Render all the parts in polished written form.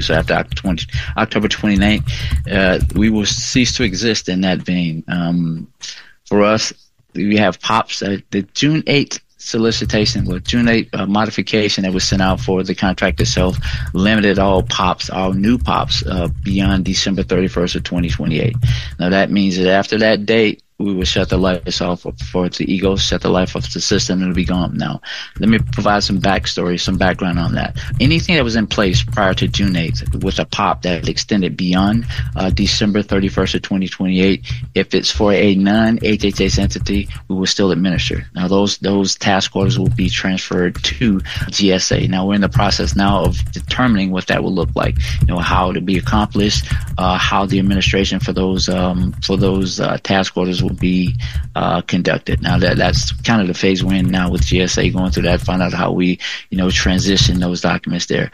So after October 29th, we will cease to exist in that vein. For us, we have POPs. The June 8th solicitation, well, June 8th modification that was sent out for the contract itself limited all POPs, all new POPs, beyond December 31st of 2028. Now that means that after that date, we will shut the lights off for the Eagle, shut the light off the system, and it'll be gone. Now, let me provide some backstory, some background on that. Anything that was in place prior to June 8th with a POP that extended beyond December 31st of 2028, if it's for a non-HHS entity, we will still administer. Now, those task orders will be transferred to GSA. Now, we're in the process now of determining what that will look like, how to be accomplished, how the administration for those task orders will be conducted. Now that's kind of the phase we're in now with GSA, going through that, find out how we, transition those documents there.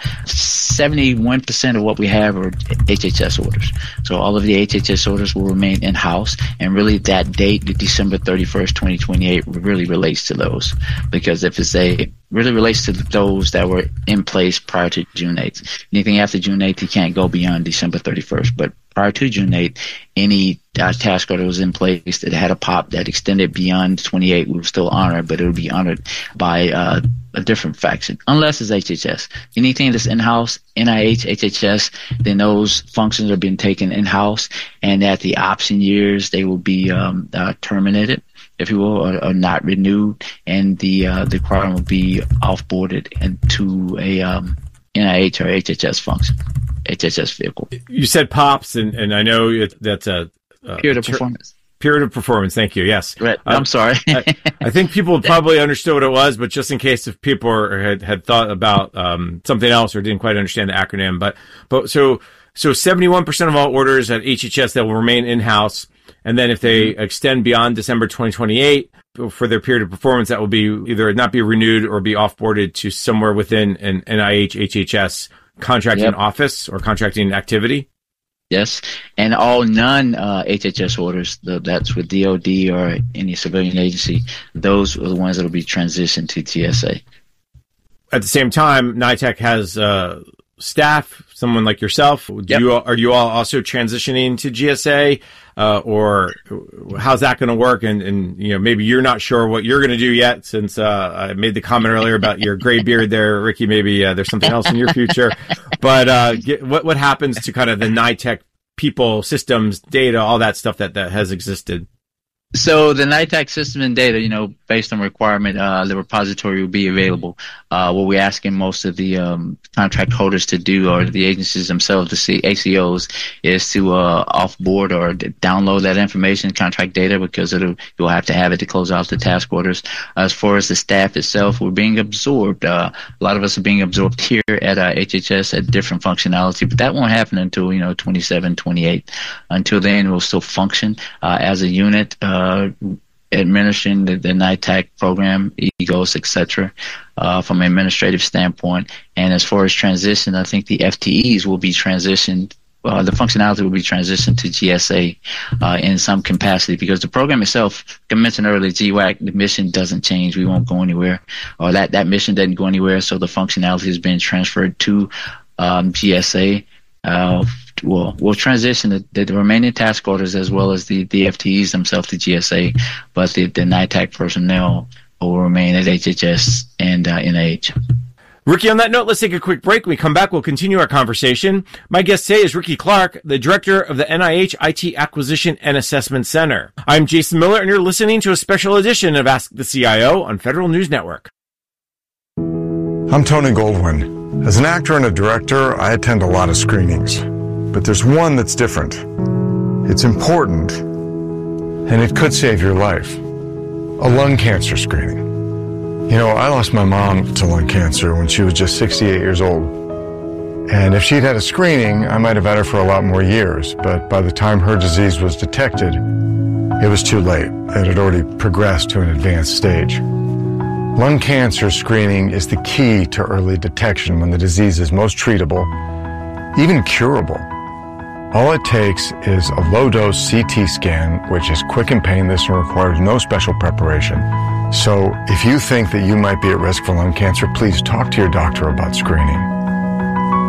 71% of what we have are HHS orders. So all of the HHS orders will remain in-house, and really that date, the December 31st, 2028, really relates to those, because if it's really relates to those that were in place prior to June 8th. Anything after June 8th, you can't go beyond December 31st, but prior to June 8th, any task order was in place that had a POP that extended beyond 28, we will still honor, but it will be honored by a different faction, unless it's HHS. Anything that's in-house, NIH, HHS, then those functions are being taken in-house, and at the option years, they will be terminated, if you will, or not renewed, and the requirement will be off-boarded into a NIH or HHS function, HHS vehicle. You said POPs, and I know that's a period of performance. Period of performance. Thank you. Yes. Right. I'm sorry. I think people probably understood what it was, but just in case if people had thought about something else or didn't quite understand the acronym, but so 71% of all orders at HHS that will remain in-house, and then if they extend beyond December 2028 for their period of performance, that will be either not be renewed or be off-boarded to somewhere within an NIH, HHS contracting office or contracting activity. Yes, and all non-HHS orders, that's with DOD or any civilian agency, those are the ones that will be transitioned to GSA. At the same time, NITEC has staff, someone like yourself. Are you all also transitioning to GSA, or how's that going to work? And maybe you're not sure what you're going to do yet, since I made the comment earlier about your gray beard there, Ricky. Maybe there's something else in your future. But what happens to kind of the NITEC people, systems, data, all that stuff that has existed? So the NITEC system and data, based on requirement, the repository will be available. What we're asking most of the contract holders to do, or the agencies themselves, the ACOs, is to offboard or download that information, contract data, because you'll have to have it to close out the task orders. As far as the staff itself, we're being absorbed. A lot of us are being absorbed here at HHS at different functionality, but that won't happen until 27, 28. Until then, we'll still function as a unit. Administering the NITEC program, EGOS, etc., from an administrative standpoint. And as far as transition, I think the FTEs will be transitioned. The functionality will be transitioned to GSA in some capacity, because the program itself, like I mentioned earlier, GWAC, the mission doesn't change. We won't go anywhere, or that mission doesn't go anywhere. So the functionality has been transferred to GSA. We'll transition the remaining task orders as well as the FTEs themselves to GSA, but the NITEC personnel will remain at HHS and NIH. Ricky, on that note, let's take a quick break. When we come back, we'll continue our conversation. My guest today is Ricky Clark, the director of the NIH IT Acquisition and Assessment Center. I'm Jason Miller, and you're listening to a special edition of Ask the CIO on Federal News Network. I'm Tony Goldwyn. As an actor and a director, I attend a lot of screenings. But there's one that's different. It's important, and it could save your life. A lung cancer screening. I lost my mom to lung cancer when she was just 68 years old. And if she'd had a screening, I might have had her for a lot more years. But by the time her disease was detected, it was too late. It had already progressed to an advanced stage. Lung cancer screening is the key to early detection when the disease is most treatable, even curable. All it takes is a low-dose CT scan, which is quick and painless and requires no special preparation. So if you think that you might be at risk for lung cancer, please talk to your doctor about screening.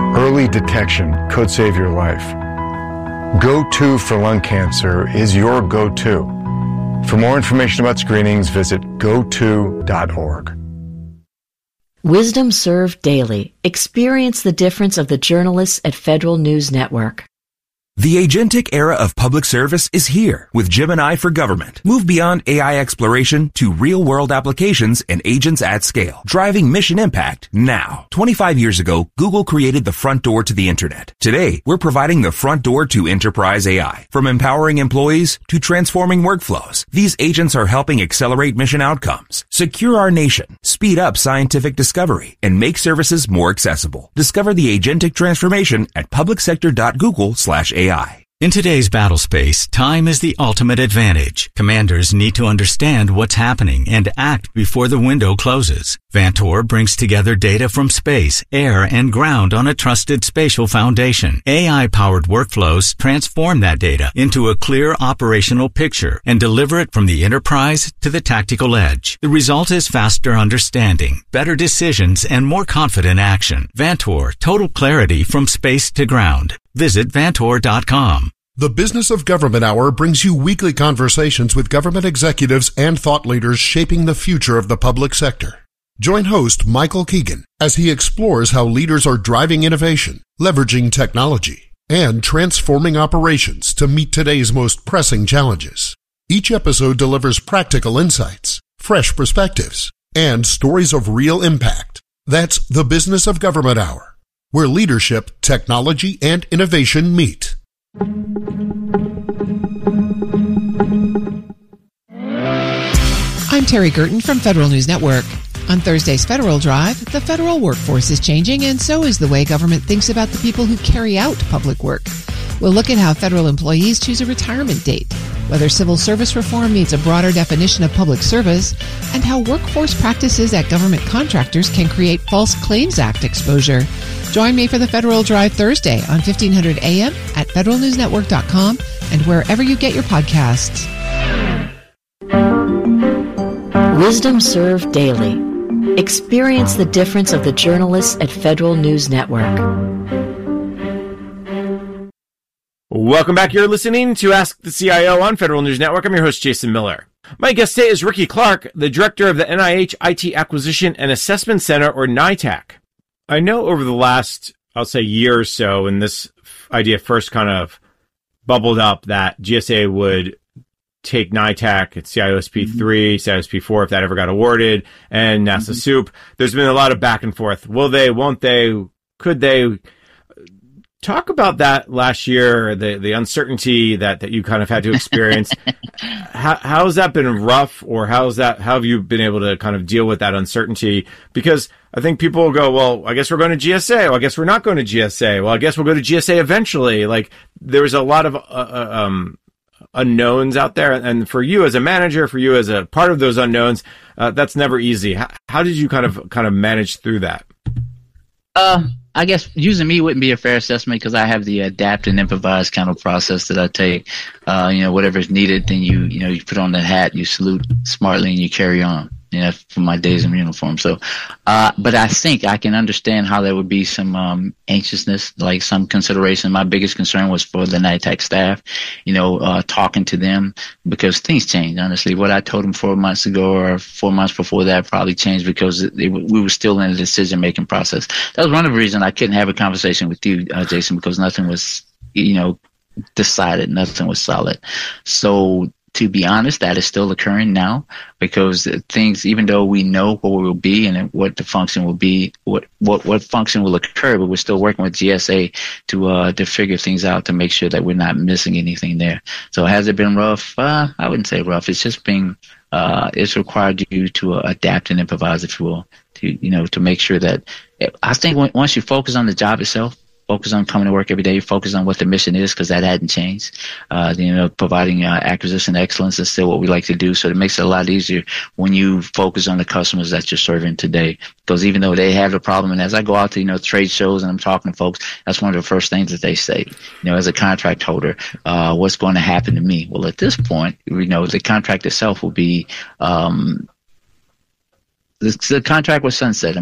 Early detection could save your life. Go-To for lung cancer is your go-to. For more information about screenings, visit goto.org. Wisdom Served Daily. Experience the difference of the journalists at Federal News Network. The agentic era of public service is here with Gemini for Government. Move beyond AI exploration to real-world applications and agents at scale, driving mission impact now. 25 years ago, Google created the front door to the internet. Today, we're providing the front door to enterprise AI. From empowering employees to transforming workflows, these agents are helping accelerate mission outcomes, secure our nation, speed up scientific discovery, and make services more accessible. Discover the agentic transformation at publicsector.google/AI. In today's battle space, time is the ultimate advantage. Commanders need to understand what's happening and act before the window closes. Vantor brings together data from space, air, and ground on a trusted spatial foundation. AI-powered workflows transform that data into a clear operational picture and deliver it from the enterprise to the tactical edge. The result is faster understanding, better decisions, and more confident action. Vantor, total clarity from space to ground. Visit Vantor.com. The Business of Government Hour brings you weekly conversations with government executives and thought leaders shaping the future of the public sector. Join host Michael Keegan as he explores how leaders are driving innovation, leveraging technology, and transforming operations to meet today's most pressing challenges. Each episode delivers practical insights, fresh perspectives, and stories of real impact. That's the Business of Government Hour, where leadership, technology, and innovation meet. I'm Terry Gerton from Federal News Network. On Thursday's Federal Drive, the federal workforce is changing, and so is the way government thinks about the people who carry out public work. We'll look at how federal employees choose a retirement date, whether civil service reform needs a broader definition of public service, and how workforce practices at government contractors can create False Claims Act exposure. Join me for the Federal Drive Thursday on 1500 AM at federalnewsnetwork.com and wherever you get your podcasts. Wisdom Served Daily. Experience the difference of the journalists at Federal News Network. Welcome back. You're listening to Ask the CIO on Federal News Network. I'm your host, Jason Miller. My guest today is Ricky Clark, the director of the NIH IT Acquisition and Assessment Center, or NITAC. I know over the last, I'll say, year or so, when this idea first kind of bubbled up, that GSA would take NITAC at CIOSP3, CIOSP4, if that ever got awarded, and NASA SOUP. There's been a lot of back and forth. Will they, won't they, could they? Talk about that last year, the uncertainty that you kind of had to experience. How has that been rough, or how have you been able to kind of deal with that uncertainty? Because I think people will go, well, I guess we're going to GSA. Well, I guess we're not going to GSA. Well, I guess we'll go to GSA eventually. Like, there was a lot of unknowns out there. And for you as a manager, for you as a part of those unknowns, that's never easy. How did you kind of manage through that? I guess using me wouldn't be a fair assessment, because I have the adapt and improvise kind of process that I take. Whatever is needed, then you put on the hat, you salute smartly, and you carry on. For my days in uniform. So, but I think I can understand how there would be some anxiousness, like some consideration. My biggest concern was for the NITAC staff, talking to them, because things change. Honestly, what I told them 4 months ago or 4 months before that probably changed, because we were still in the decision-making process. That was one of the reasons I couldn't have a conversation with you, Jason, because nothing was, decided, nothing was solid. So, to be honest, that is still occurring now, because things, even though we know what we will be and what the function will be, what function will occur, but we're still working with GSA to figure things out, to make sure that we're not missing anything there. So has it been rough? I wouldn't say rough. It's just been, it's required you to adapt and improvise, if you will, to make sure that, I think once you focus on the job itself, focus on coming to work every day, focus on what the mission is, because that hadn't changed. Providing acquisition excellence is still what we like to do. So it makes it a lot easier when you focus on the customers that you're serving today. Because even though they have a problem, and as I go out to, trade shows and I'm talking to folks, that's one of the first things that they say, as a contract holder, what's going to happen to me? Well, at this point, the contract itself will be, the contract was sunset. I mean,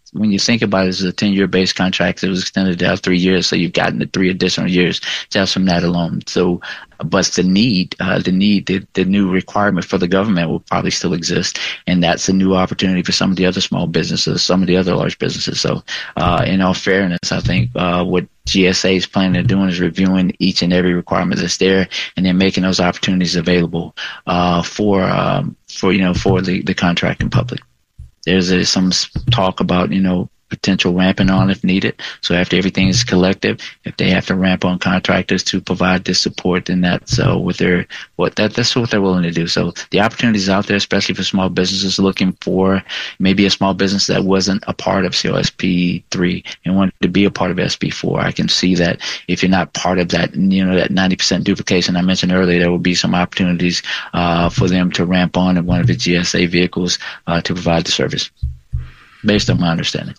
when you think about it, it's a 10-year base contract. It was extended out 3 years, so you've gotten the 3 additional years just from that alone. So, but the new requirement for the government will probably still exist, and that's a new opportunity for some of the other small businesses, some of the other large businesses. So, in all fairness, I think what GSA is planning on doing is reviewing each and every requirement that's there, and then making those opportunities available for the contracting public. There's some talk about, potential ramping on if needed. So after everything is collective, if they have to ramp on contractors to provide this support, then that's what they're willing to do. So the opportunities out there, especially for small businesses looking for maybe a small business that wasn't a part of COSP 3 and wanted to be a part of SB 4. I can see that if you're not part of that, that 90% duplication I mentioned earlier, there will be some opportunities for them to ramp on in one of the GSA vehicles to provide the service, based on my understanding.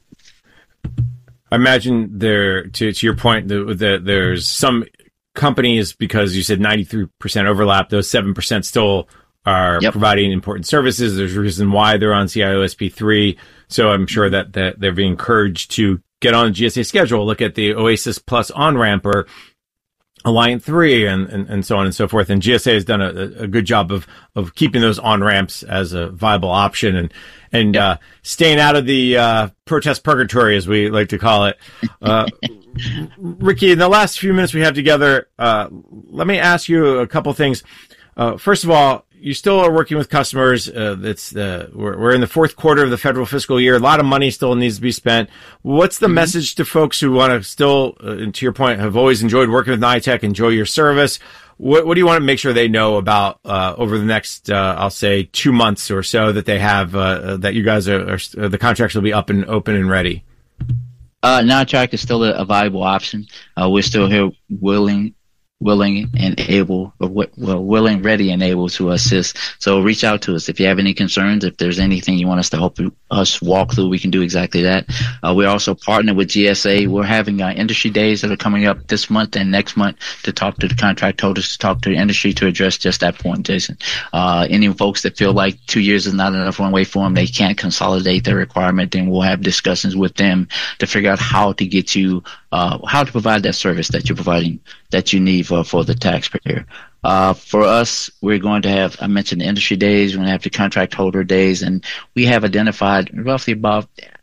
I imagine to your point, there's some companies, because you said 93% overlap, those 7% still are providing important services. There's a reason why they're on CIOSP 3. So I'm sure that they're being encouraged to get on the GSA schedule, look at the Oasis Plus on-ramp or Alliant 3 and so on and so forth. And GSA has done a good job of keeping those on-ramps as a viable option and staying out of the protest purgatory, as we like to call it. Ricky, in the last few minutes we have together, let me ask you a couple things. First of all, you still are working with customers. We're in the fourth quarter of the federal fiscal year. A lot of money still needs to be spent. What's the message to folks who want to still, to your point, have always enjoyed working with NITEC, enjoy your service? What do you want to make sure they know about over the next, I'll say, 2 months or so that they have, that you guys are the contracts will be up and open and ready? NITEC is still a viable option. We're still here willing, and able, ready and able to assist. So reach out to us if you have any concerns. If there's anything you want us to help us walk through, we can do exactly that. We're also partnered with GSA. We're having industry days that are coming up this month and next month to talk to the contract holders, to talk to the industry, to address just that point, Jason. Any folks that feel like 2 years is not enough runway for them, they can't consolidate their requirement, then we'll have discussions with them to figure out how to get you, how to provide that service that you're providing, that you need for the taxpayer. For us, we're going to have, I mentioned the industry days, we're going to have the contract holder days, and we have identified roughly about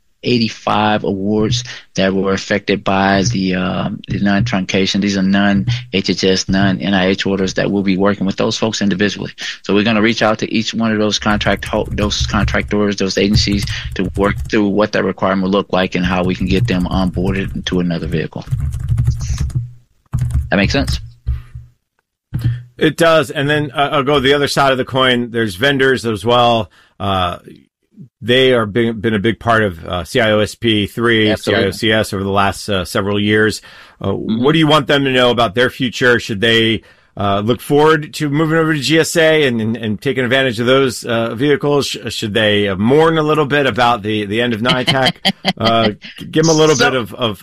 85 awards that were affected by the non-truncation. These are non-HHS, non-NIH orders that we'll be working with those folks individually. So we're going to reach out to each one of those contractors, those agencies, to work through what that requirement will look like and how we can get them onboarded into another vehicle. That makes sense? It does. And then I'll go the other side of the coin. There's vendors as well. They are been a big part of CIOSP 3, Absolutely. CIOCS over the last several years. What do you want them to know about their future? Should they look forward to moving over to GSA and taking advantage of those vehicles? Should they mourn a little bit about the end of NITEC? Give them a little bit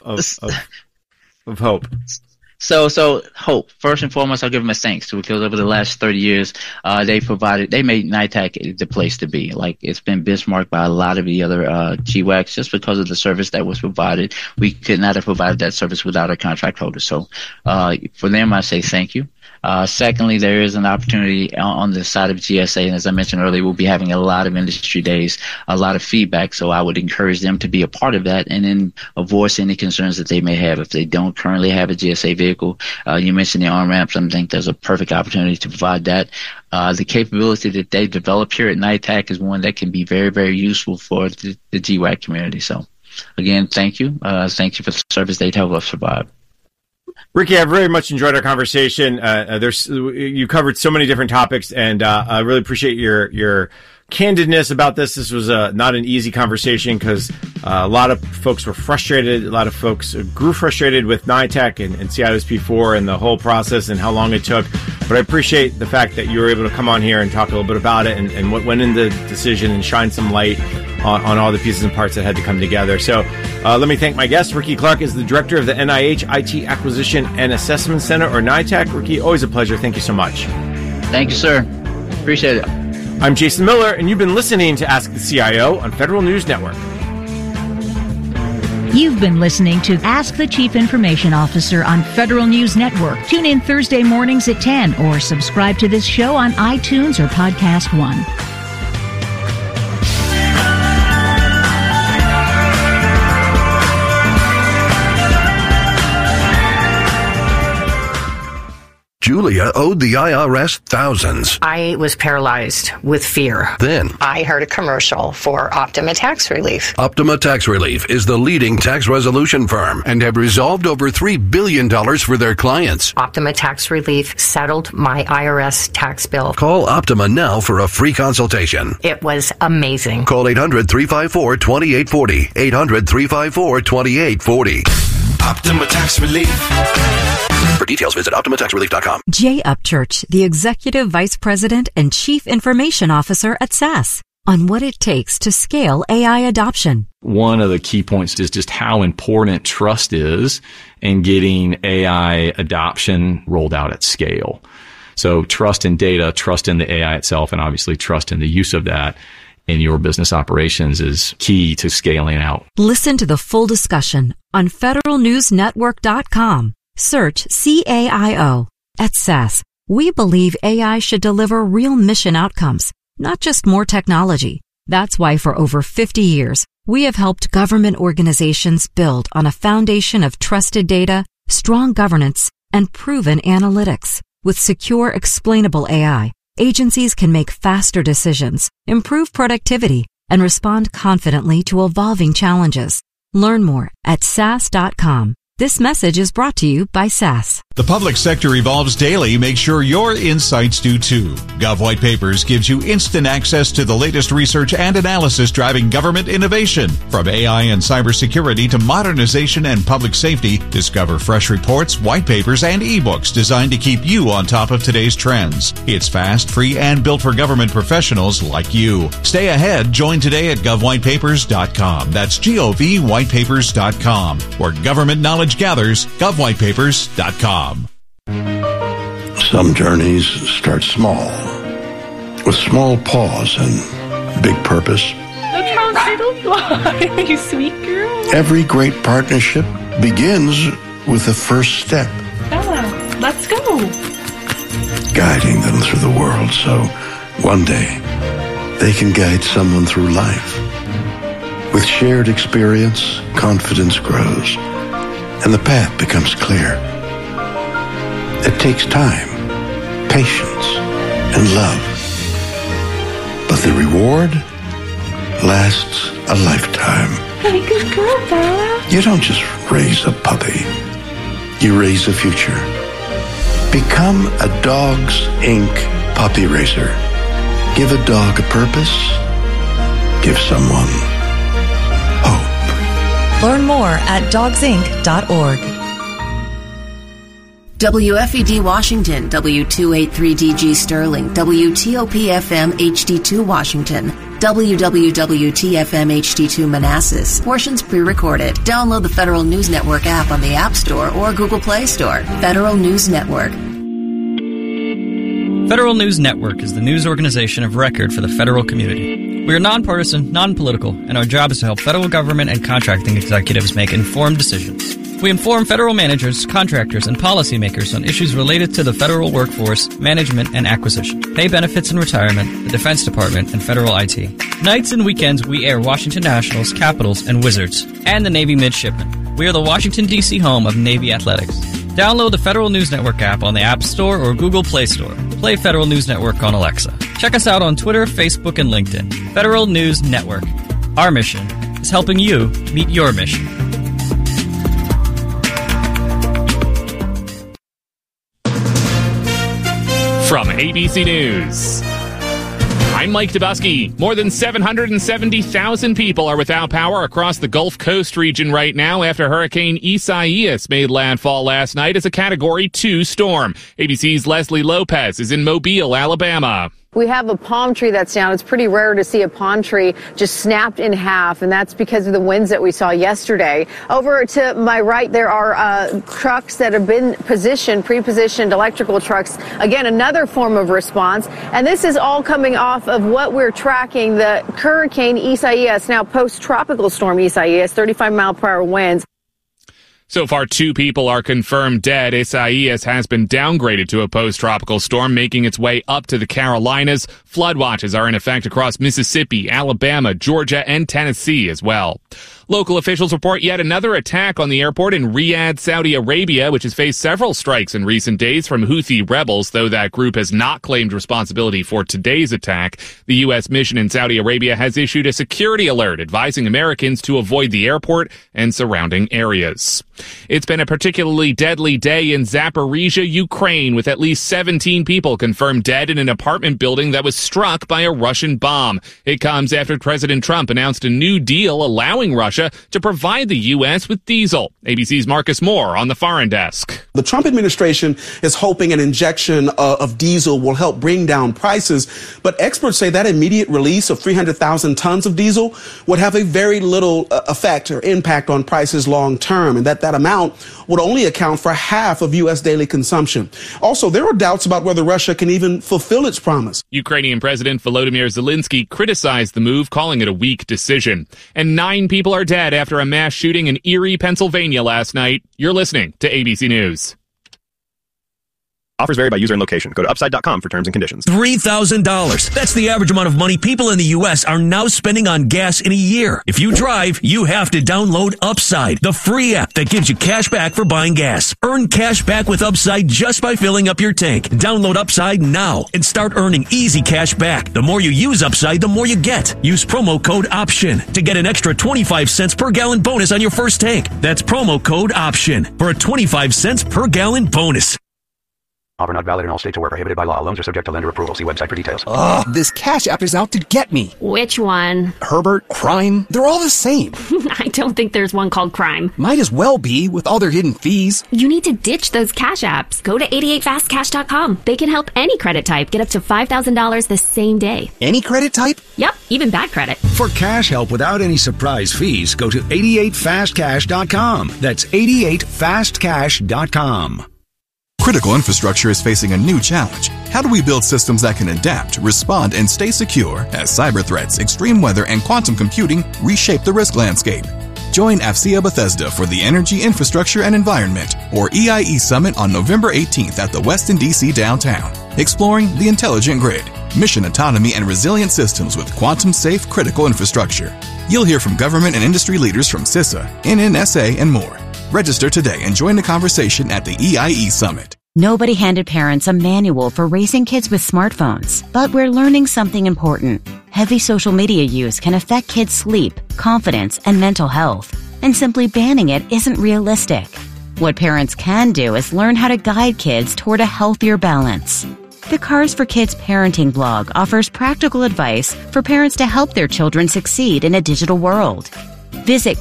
of hope. So hope. First and foremost, I'll give them a thanks because over the last 30 years, they made NITEC the place to be. Like, it's been benchmarked by a lot of the other GWACs just because of the service that was provided. We could not have provided that service without our contract holders. So for them, I say thank you. Secondly, there is an opportunity on the side of GSA, and as I mentioned earlier, we'll be having a lot of industry days, a lot of feedback, so I would encourage them to be a part of that and then voice any concerns that they may have. If they don't currently have a GSA vehicle, you mentioned the on-ramps, I think there's a perfect opportunity to provide that. The capability that they develop here at NITEC is one that can be very, very useful for the GWAC community. So, again, thank you. Thank you for the service they help us provide. Ricky, I've very much enjoyed our conversation. You covered so many different topics, and I really appreciate your candidness about this. This was not an easy conversation because a lot of folks were frustrated. A lot of folks grew frustrated with NITEC and CIOSP 4 and the whole process and how long it took. But I appreciate the fact that you were able to come on here and talk a little bit about it and what went into the decision and shine some light on all the pieces and parts that had to come together. So let me thank my guest. Ricky Clark is the director of the NIH IT Acquisition and Assessment Center, or NITEC. Ricky, always a pleasure. Thank you so much. Thank you, sir. Appreciate it. I'm Jason Miller, and you've been listening to Ask the CIO on Federal News Network. You've been listening to Ask the Chief Information Officer on Federal News Network. Tune in Thursday mornings at 10 or subscribe to this show on iTunes or Podcast One. Julia owed the IRS thousands. I was paralyzed with fear. Then I heard a commercial for Optima Tax Relief. Optima Tax Relief is the leading tax resolution firm and have resolved over $3 billion for their clients. Optima Tax Relief settled my IRS tax bill. Call Optima now for a free consultation. It was amazing. Call 800-354-2840. 800-354-2840. Optima Tax Relief. For details, visit OptimaTaxRelief.com. Jay Upchurch, the Executive Vice President and Chief Information Officer at SAS, on what it takes to scale AI adoption. One of the key points is just how important trust is in getting AI adoption rolled out at scale. So trust in data, trust in the AI itself, and obviously trust in the use of that in your business operations is key to scaling out. Listen to the full discussion on federalnewsnetwork.com. Search CAIO. At SAS, we believe AI should deliver real mission outcomes, not just more technology. That's why for over 50 years, we have helped government organizations build on a foundation of trusted data, strong governance, and proven analytics. With secure, explainable AI, agencies can make faster decisions, improve productivity, and respond confidently to evolving challenges. Learn more at SAS.com. This message is brought to you by SAS. The public sector evolves daily. Make sure your insights do too. Gov White Papers gives you instant access to the latest research and analysis driving government innovation. From AI and cybersecurity to modernization and public safety, discover fresh reports, white papers, and ebooks designed to keep you on top of today's trends. It's fast, free, and built for government professionals like you. Stay ahead. Join today at govwhitepapers.com. That's govwhitepapers.com, where government knowledge gathers. govwhitepapers.com. Some journeys start small, with small pause and big purpose. Look how little you are, you sweet girl. Every great partnership begins with the first step. Bella, let's go. Guiding them through the world so one day they can guide someone through life. With shared experience, confidence grows, and the path becomes clear. It takes time, patience, and love. But the reward lasts a lifetime. Hey, good girl, Bella. You don't just raise a puppy. You raise a future. Become a Dogs Inc. puppy raiser. Give a dog a purpose. Give someone hope. Learn more at dogsinc.org. WFED Washington, W283DG Sterling, WTOP-FM HD2 Washington, WWWT-FM HD2 Manassas. Portions pre-recorded. Download the Federal News Network app on the App Store or Google Play Store. Federal News Network. Federal News Network is the news organization of record for the federal community. We are nonpartisan, non-political, and our job is to help federal government and contracting executives make informed decisions. We inform federal managers, contractors, and policymakers on issues related to the federal workforce, management, and acquisition, pay benefits and retirement, the Defense Department, and federal IT. Nights and weekends, we air Washington Nationals, Capitals, and Wizards, and the Navy Midshipmen. We are the Washington, D.C. home of Navy Athletics. Download the Federal News Network app on the App Store or Google Play Store. Play Federal News Network on Alexa. Check us out on Twitter, Facebook, and LinkedIn. Federal News Network. Our mission is helping you meet your mission. From ABC News, I'm Mike Dubusky. More than 770,000 people are without power across the Gulf Coast region right now after Hurricane Isaias made landfall last night as a Category 2 storm. ABC's Leslie Lopez is in Mobile, Alabama. We have a palm tree that's down. It's pretty rare to see a palm tree just snapped in half, and that's because of the winds that we saw yesterday. Over to my right, there are trucks that have been pre-positioned electrical trucks. Again, another form of response. And this is all coming off of what we're tracking, the Hurricane Isaias, now post-tropical storm Isaias, 35-mile-per-hour winds. So far, 2 people are confirmed dead. Isaias has been downgraded to a post-tropical storm, making its way up to the Carolinas. Flood watches are in effect across Mississippi, Alabama, Georgia, and Tennessee as well. Local officials report yet another attack on the airport in Riyadh, Saudi Arabia, which has faced several strikes in recent days from Houthi rebels, though that group has not claimed responsibility for today's attack. The U.S. mission in Saudi Arabia has issued a security alert advising Americans to avoid the airport and surrounding areas. It's been a particularly deadly day in Zaporizhia, Ukraine, with at least 17 people confirmed dead in an apartment building that was struck by a Russian bomb. It comes after President Trump announced a new deal allowing Russia to provide the U.S. with diesel. ABC's Marcus Moore on the foreign desk. The Trump administration is hoping an injection of diesel will help bring down prices, but experts say that immediate release of 300,000 tons of diesel would have a very little effect or impact on prices long term, and that amount would only account for half of U.S. daily consumption. Also, there are doubts about whether Russia can even fulfill its promise. Ukrainian President Volodymyr Zelensky criticized the move, calling it a weak decision. And 9 people are dead after a mass shooting in Erie, Pennsylvania last night. You're listening to ABC News. Offers vary by user and location. Go to Upside.com for terms and conditions. $3,000. That's the average amount of money people in the U.S. are now spending on gas in a year. If you drive, you have to download Upside, the free app that gives you cash back for buying gas. Earn cash back with Upside just by filling up your tank. Download Upside now and start earning easy cash back. The more you use Upside, the more you get. Use promo code OPTION to get an extra 25 cents per gallon bonus on your first tank. That's promo code OPTION for a 25 cents per gallon bonus. Offer not valid in all states or where prohibited by law. Loans are subject to lender approval. See website for details. Ugh, this Cash App is out to get me. Which one? Herbert, Crime, they're all the same. I don't think there's one called Crime. Might as well be with all their hidden fees. You need to ditch those Cash Apps. Go to 88fastcash.com. They can help any credit type get up to $5,000 the same day. Any credit type? Yep, even bad credit. For cash help without any surprise fees, go to 88fastcash.com. That's 88fastcash.com. Critical infrastructure is facing a new challenge. How do we build systems that can adapt, respond, and stay secure as cyber threats, extreme weather, and quantum computing reshape the risk landscape? Join AFCEA Bethesda for the Energy, Infrastructure, and Environment, or EIE Summit on November 18th at the Westin DC downtown. Exploring the intelligent grid, mission autonomy, and resilient systems with quantum-safe critical infrastructure. You'll hear from government and industry leaders from CISA, NNSA, and more. Register today and join the conversation at the EIE Summit. Nobody handed parents a manual for raising kids with smartphones, but we're learning something important. Heavy social media use can affect kids' sleep, confidence, and mental health, and simply banning it isn't realistic. What parents can do is learn how to guide kids toward a healthier balance. The Cars for Kids parenting blog offers practical advice for parents to help their children succeed in a digital world. Visit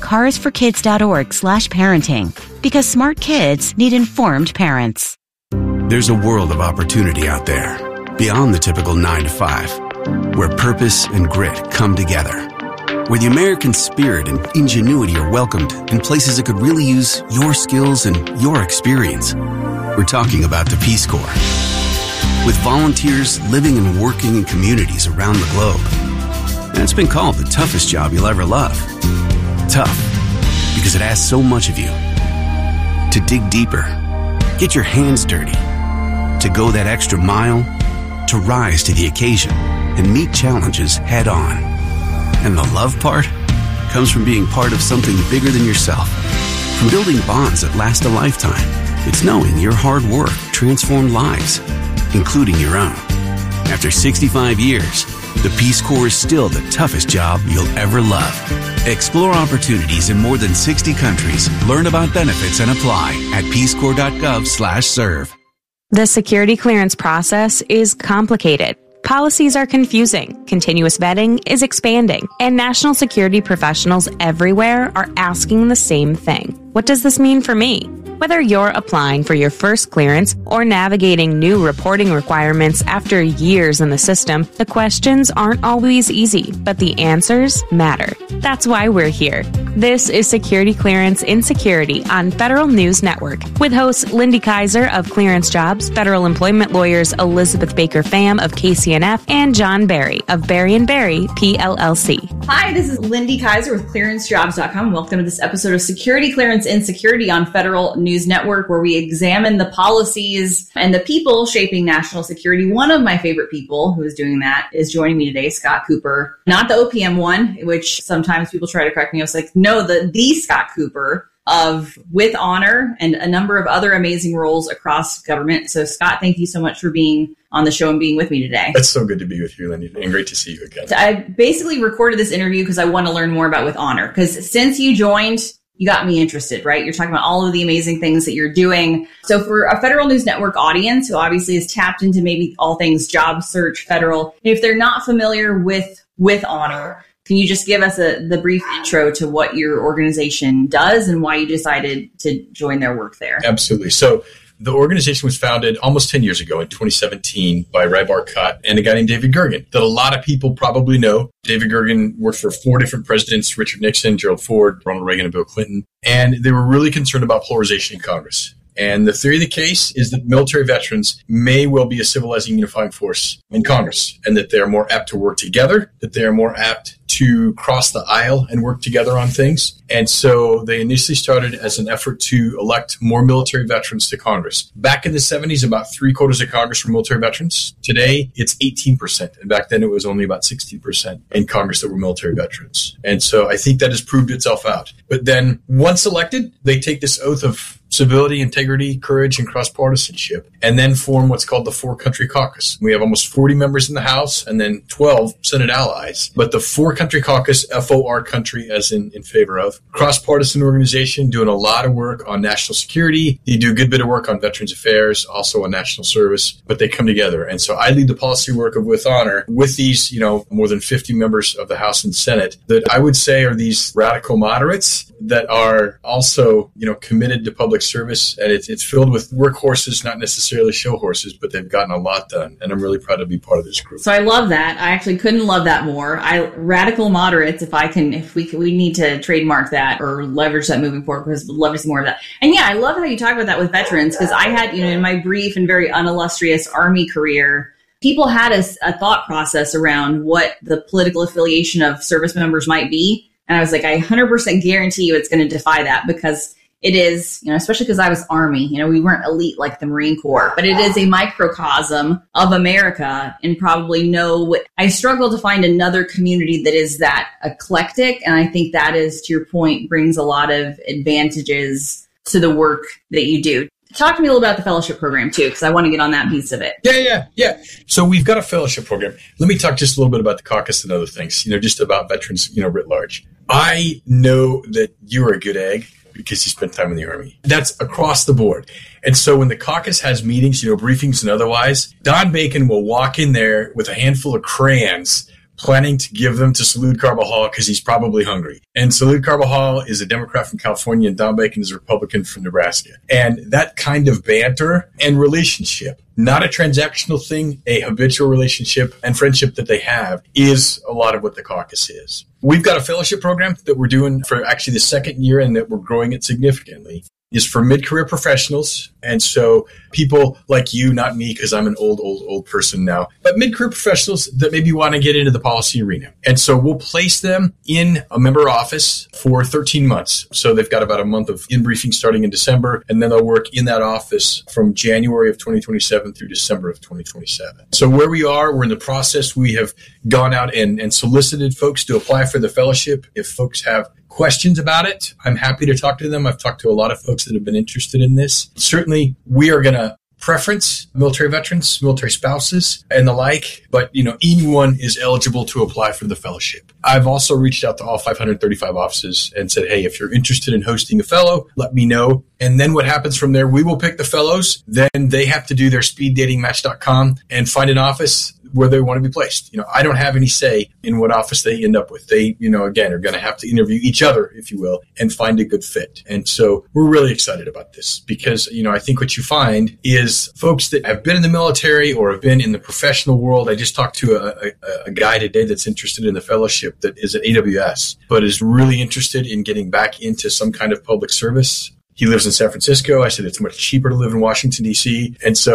carsforkids.org/parenting because smart kids need informed parents. There's a world of opportunity out there, beyond the typical 9 to 5, where purpose and grit come together, where the American spirit and ingenuity are welcomed in places that could really use your skills and your experience. We're talking about the Peace Corps, with volunteers living and working in communities around the globe. And it's been called the toughest job you'll ever love. Tough, because it asks so much of you. To dig deeper, get your hands dirty, to go that extra mile, to rise to the occasion and meet challenges head on. And the love part comes from being part of something bigger than yourself, from building bonds that last a lifetime. It's knowing your hard work transformed lives, including your own. After 65 years, the Peace Corps is still the toughest job you'll ever love. Explore opportunities in more than 60 countries. Learn about benefits and apply at peacecorps.gov/serve. The security clearance process is complicated. Policies are confusing, continuous vetting is expanding, and national security professionals everywhere are asking the same thing. What does this mean for me? Whether you're applying for your first clearance or navigating new reporting requirements after years in the system, the questions aren't always easy, but the answers matter. That's why we're here. This is Security Clearance in Security on Federal News Network with hosts Lindy Kaiser of Clearance Jobs, federal employment lawyers Elizabeth Baker Pham of KCNF, and John Barry of Barry & Barry, PLLC. Hi, this is Lindy Kaiser with ClearanceJobs.com. Welcome to this episode of Security Clearance in Security on Federal News Network, where we examine the policies and the people shaping national security. One of my favorite people who is doing that is joining me today, Scott Cooper. Not the OPM one, which sometimes people try to correct me. I was like, no, the Scott Cooper of With Honor and a number of other amazing roles across government. So Scott, thank you so much for being on the show and being with me today. It's so good to be with you, Lindy, and great to see you again. So I basically recorded this interview because I want to learn more about With Honor, because since you joined, you got me interested, right? You're talking about all of the amazing things that you're doing. So for a Federal News Network audience who obviously is tapped into maybe all things job search, federal, if they're not familiar with Honor, can you just give us the brief intro to what your organization does and why you decided to join their work there? Absolutely. So the organization was founded almost 10 years ago in 2017 by Ray Barkat and a guy named David Gergen that a lot of people probably know. David Gergen worked for 4 different presidents, Richard Nixon, Gerald Ford, Ronald Reagan, and Bill Clinton. And they were really concerned about polarization in Congress. And the theory of the case is that military veterans may well be a civilizing unifying force in Congress, and that they're more apt to work together, that they're more apt to cross the aisle and work together on things. And so they initially started as an effort to elect more military veterans to Congress. Back in the 70s, about 3/4 of Congress were military veterans. Today, it's 18%. And back then, it was only about 16% in Congress that were military veterans. And so I think that has proved itself out. But then once elected, they take this oath of civility, integrity, courage, and cross-partisanship, and then form what's called the 4-Country Caucus. We have almost 40 members in the House and then 12 Senate allies. But the 4-Country Caucus, FOR country as in favor of, cross-partisan organization doing a lot of work on national security. They do a good bit of work on Veterans Affairs, also on national service, but they come together. And so I lead the policy work of With Honor with these, more than 50 members of the House and Senate that I would say are these radical moderates that are also, committed to public service, and it's filled with workhorses, not necessarily show horses, but they've gotten a lot done, and I'm really proud to be part of this group. So I love that. I actually couldn't love that more. Radical moderates, if we need to trademark that or leverage that moving forward, because we'd love to see more of that. And yeah, I love how you talk about that with veterans, because I had, in my brief and very unillustrious Army career, people had a thought process around what the political affiliation of service members might be. And I was like, I 100% guarantee you it's going to defy that, because it is, especially because I was Army, we weren't elite like the Marine Corps, but it is a microcosm of America, and probably I struggle to find another community that is that eclectic. And I think that is, to your point, brings a lot of advantages to the work that you do. Talk to me a little about the fellowship program too, because I want to get on that piece of it. Yeah. So we've got a fellowship program. Let me talk just a little bit about the caucus and other things, just about veterans, writ large. I know that you're a good egg because you spent time in the Army. That's across the board. And so when the caucus has meetings, briefings and otherwise, Don Bacon will walk in there with a handful of crayons planning to give them to Salud Carbajal because he's probably hungry. And Salud Carbajal is a Democrat from California, and Don Bacon is a Republican from Nebraska. And that kind of banter and relationship, not a transactional thing, a habitual relationship and friendship that they have, is a lot of what the caucus is. We've got a fellowship program that we're doing for actually the second year, and that we're growing it significantly, is for mid-career professionals. And so people like you, not me, because I'm an old person now, but mid-career professionals that maybe want to get into the policy arena. And so we'll place them in a member office for 13 months. So they've got about a month of in-briefing starting in December, and then they'll work in that office from January of 2027 through December of 2027. So where we are, we're in the process. We have gone out and solicited folks to apply for the fellowship. If folks have questions about it, I'm happy to talk to them. I've talked to a lot of folks that have been interested in this. Certainly, we are going to preference military veterans, military spouses, and the like, but anyone is eligible to apply for the fellowship. I've also reached out to all 535 offices and said, hey, if you're interested in hosting a fellow, let me know. And then what happens from there, we will pick the fellows. Then they have to do their speeddatingmatch.com and find an office where they want to be placed. I don't have any say in what office they end up with. They, again, are going to have to interview each other, if you will, and find a good fit. And so we're really excited about this because, I think what you find is folks that have been in the military or have been in the professional world. I just talked to a guy today that's interested in the fellowship that is at AWS, but is really interested in getting back into some kind of public service. He lives in San Francisco. I said it's much cheaper to live in Washington, D.C. And so,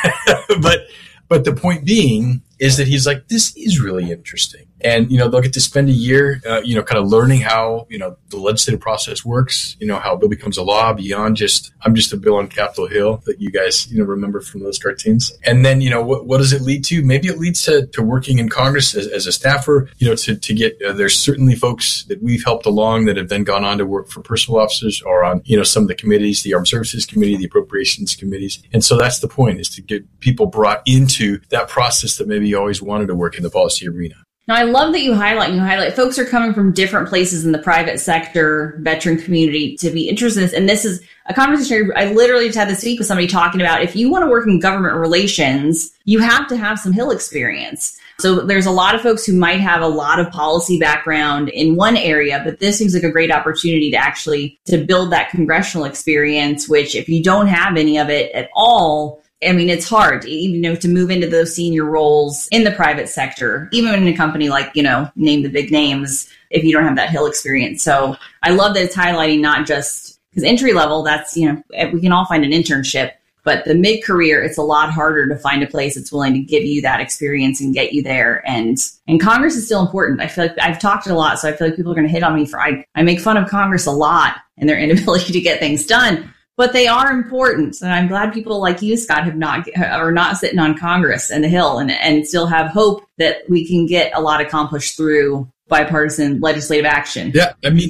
but the point being is that he's like, this is really interesting. And, they'll get to spend a year, kind of learning how, the legislative process works, how a bill becomes a law beyond just, I'm just a bill on Capitol Hill that you guys, remember from those cartoons. And then, what does it lead to? Maybe it leads to working in Congress as a staffer, to get, there's certainly folks that we've helped along that have then gone on to work for personal officers or on, some of the committees, the Armed Services Committee, the Appropriations Committees. And so that's the point, is to get people brought into that process that maybe you always wanted to work in the policy arena. Now, I love that you highlight folks are coming from different places in the private sector, veteran community to be interested in this. And this is a conversation I literally just had this week with somebody talking about, if you want to work in government relations, you have to have some Hill experience. So there's a lot of folks who might have a lot of policy background in one area, but this seems like a great opportunity to build that congressional experience, which if you don't have any of it at all, it's hard, to move into those senior roles in the private sector, even in a company like, name the big names, if you don't have that Hill experience. So I love that it's highlighting not just because entry level, that's, we can all find an internship, but the mid-career, it's a lot harder to find a place that's willing to give you that experience and get you there. And Congress is still important. I feel like I've talked a lot, so I feel like people are going to hit on me I make fun of Congress a lot and their inability to get things done. But they are important. And I'm glad people like you, Scott, are not sitting on Congress and the Hill and still have hope that we can get a lot accomplished through bipartisan legislative action. Yeah.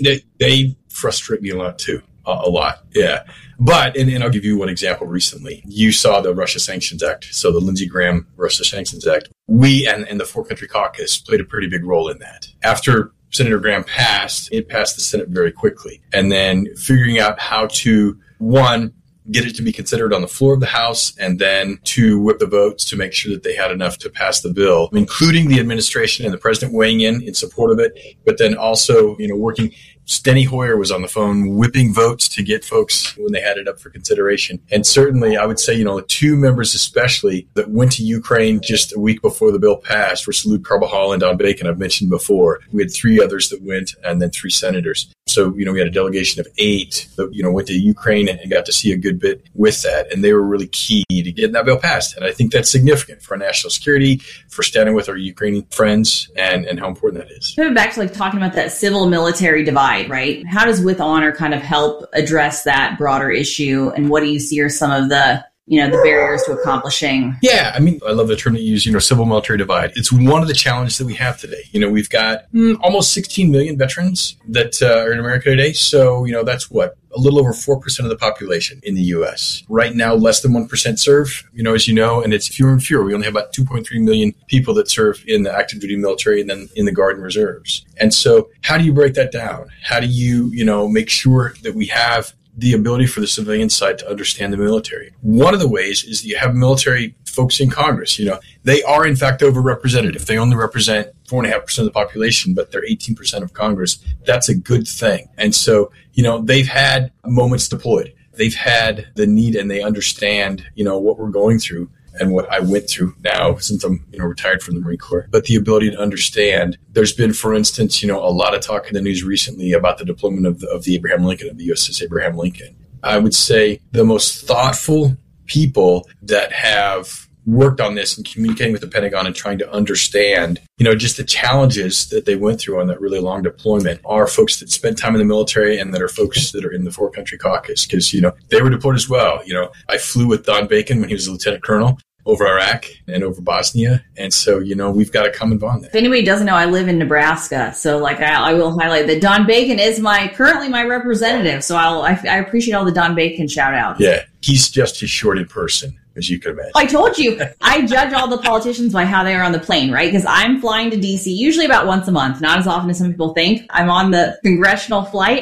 They frustrate me a lot too. A lot. Yeah. But, and I'll give you one example recently. You saw the Russia Sanctions Act. So the Lindsey Graham Russia Sanctions Act. We and the Four Country Caucus played a pretty big role in that. After Senator Graham passed the Senate very quickly. And then figuring out how to, one, get it to be considered on the floor of the House, and then to whip the votes to make sure that they had enough to pass the bill, including the administration and the president weighing in support of it, but then also, working. Steny Hoyer was on the phone whipping votes to get folks when they had it up for consideration. And certainly, I would say, two members especially that went to Ukraine just a week before the bill passed were Salud Carbajal and Don Bacon, I've mentioned before. We had 3 others that went, and then 3 senators. So, we had a delegation of 8 that, went to Ukraine and got to see a good bit with that. And they were really key to getting that bill passed. And I think that's significant for our national security, for standing with our Ukrainian friends, and how important that is. Coming back to talking about that civil-military divide, right? How does With Honor kind of help address that broader issue? And what do you see are some of the the barriers to accomplishing? Yeah, I love the term that you use, civil-military divide. It's one of the challenges that we have today. We've got almost 16 million veterans that are in America today. So, that's what? A little over 4% of the population in the U.S. Right now, less than 1% serve, as you know, and it's fewer and fewer. We only have about 2.3 million people that serve in the active duty military and then in the Guard and Reserves. And so how do you break that down? How do you, make sure that we have the ability for the civilian side to understand the military? One of the ways is that you have military folks in Congress. They are in fact overrepresented. If they only represent 4.5% of the population, but they're 18% of Congress, that's a good thing. And so, they've had moments deployed. They've had the need, and they understand, what we're going through and what I went through now since I'm, retired from the Marine Corps. But the ability to understand, there's been, for instance, a lot of talk in the news recently about the deployment of the Abraham Lincoln, of the USS Abraham Lincoln. I would say the most thoughtful people that have worked on this and communicating with the Pentagon and trying to understand, just the challenges that they went through on that really long deployment are folks that spent time in the military and that are folks that are in the Four Country Caucus, because, they were deployed as well. I flew with Don Bacon when he was a lieutenant colonel over Iraq and over Bosnia. And so, we've got a common bond there. If anybody doesn't know, I live in Nebraska. So I will highlight that Don Bacon is currently my representative. So I appreciate all the Don Bacon shout outs. Yeah. He's just as short in person as you could imagine. I told you, I judge all the politicians by how they are on the plane, right? Because I'm flying to DC usually about once a month, not as often as some people think. I'm on the congressional flight.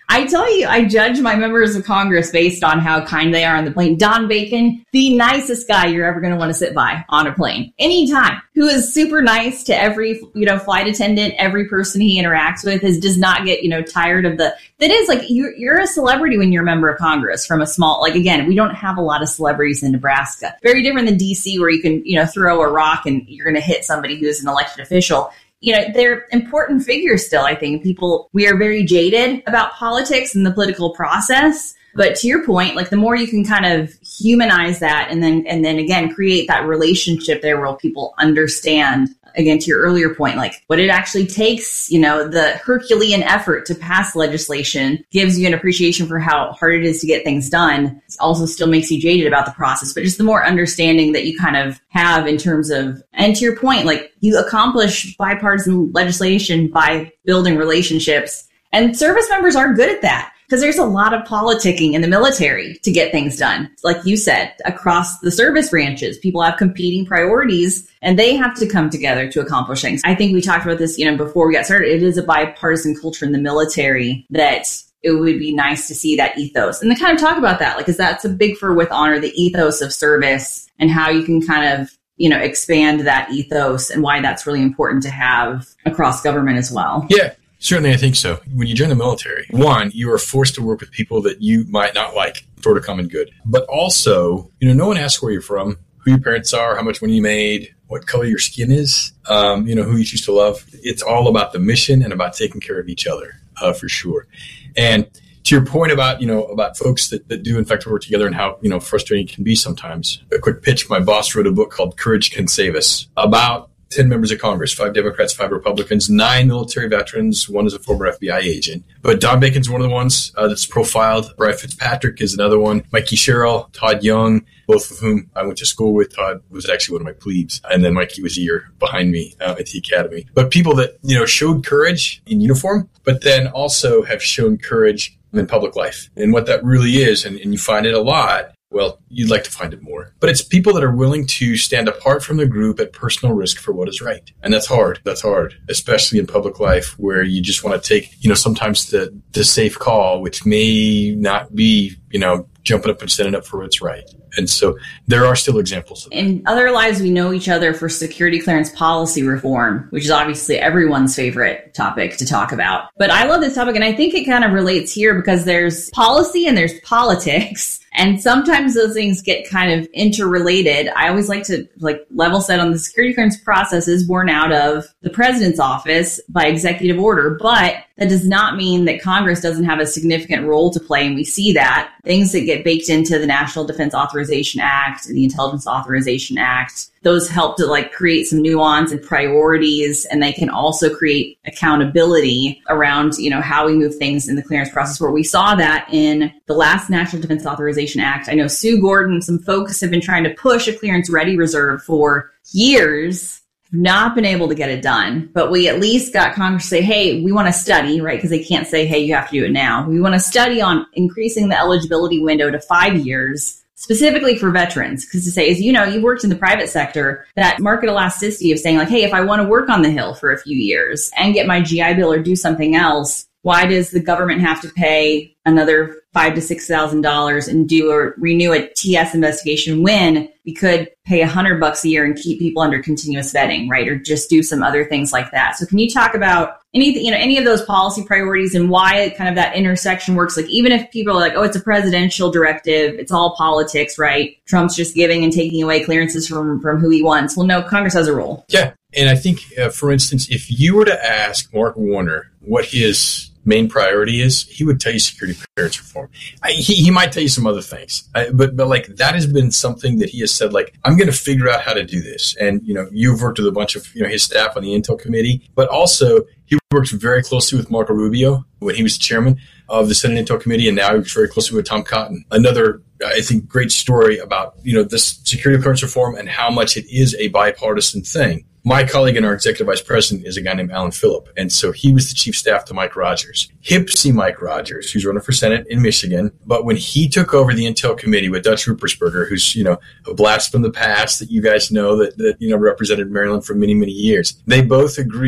I tell you, I judge my members of Congress based on how kind they are on the plane. Don Bacon, the nicest guy you're ever going to want to sit by on a plane, anytime, who is super nice to every, flight attendant, every person he interacts with, does not get, tired of that is like, you're a celebrity when you're a member of Congress from a small, again, we don't have a lot of celebrities in Nebraska. Very different than DC where you can, throw a rock and you're going to hit somebody who's an elected official. They're important figures still, I think. We are very jaded about politics and the political process. But to your point, the more you can kind of humanize that and then again, create that relationship there where people understand, again, to your earlier point, what it actually takes, the Herculean effort to pass legislation gives you an appreciation for how hard it is to get things done. It also still makes you jaded about the process, but just the more understanding that you kind of have in terms of, and to your point, you accomplish bipartisan legislation by building relationships, and service members are good at that. Because there's a lot of politicking in the military to get things done. Like you said, across the service branches, people have competing priorities and they have to come together to accomplish things. I think we talked about this, before we got started. It is a bipartisan culture in the military that it would be nice to see that ethos. And to kind of talk about that, because that's a big for With Honor, the ethos of service and how you can kind of, expand that ethos and why that's really important to have across government as well. Yeah. Certainly, I think so. When you join the military, one, you are forced to work with people that you might not like for the common good. But also, no one asks where you're from, who your parents are, how much money you made, what color your skin is, who you choose to love. It's all about the mission and about taking care of each other, for sure. And to your point about, about folks that do in fact work together and how, frustrating it can be sometimes. A quick pitch. My boss wrote a book called Courage Can Save Us about 10 members of Congress, 5 Democrats, 5 Republicans, 9 military veterans. 1 is a former FBI agent. But Don Bacon's one of the ones that's profiled. Brian Fitzpatrick is another one. Mikey Sherrill, Todd Young, both of whom I went to school with. Todd was actually one of my plebes. And then Mikey was a year behind me at the academy. But people that, showed courage in uniform, but then also have shown courage in public life. And what that really is, and you find it a lot, well, you'd like to find it more. But it's people that are willing to stand apart from the group at personal risk for what is right. And that's hard. That's hard, especially in public life where you just want to take, sometimes the safe call, which may not be, jumping up and standing up for what's right. And so there are still examples. In other lives, we know each other for security clearance policy reform, which is obviously everyone's favorite topic to talk about. But I love this topic, and I think it kind of relates here because there's policy and there's politics. And sometimes those things get kind of interrelated. I always like to level set on the security clearance process is born out of the president's office by executive order, but that does not mean that Congress doesn't have a significant role to play. And we see that things that get baked into the National Defense Authorization Act, the Intelligence Authorization Act, those help to create some nuance and priorities, and they can also create accountability around, how we move things in the clearance process, where we saw that in the last National Defense Authorization Act. I know Sue Gordon, some folks have been trying to push a clearance ready reserve for years, not been able to get it done, but we at least got Congress to say, hey, we want to study, right? Because they can't say, hey, you have to do it now. We want to study on increasing the eligibility window to 5 years, specifically for veterans, because to say, as you worked in the private sector, that market elasticity of saying hey, if I want to work on the Hill for a few years and get my GI Bill or do something else, why does the government have to pay another $5,000 to $6,000 and renew a TS investigation when we could pay $100 a year and keep people under continuous vetting, right? Or just do some other things like that. So can you talk about any of those policy priorities and why kind of that intersection works? Even if people are oh, it's a presidential directive, it's all politics, right? Trump's just giving and taking away clearances from who he wants. Well, no, Congress has a role. Yeah. And I think, for instance, if you were to ask Mark Warner what his main priority is, he would tell you security clearance reform. He might tell you some other things, but that has been something that he has said, I'm going to figure out how to do this. And, you've worked with a bunch of, his staff on the Intel committee, but also he works very closely with Marco Rubio when he was the chairman of the Senate Intel Committee, and now he works very closely with Tom Cotton. Another, I think, great story about, this security clearance reform and how much it is a bipartisan thing. My colleague and our executive vice president is a guy named Alan Phillip. And so he was the chief staff to Mike Rogers. Hipsy Mike Rogers, who's running for Senate in Michigan. But when he took over the Intel Committee with Dutch Ruppersberger, who's, a blast from the past that you guys know that represented Maryland for many, many years, they both agreed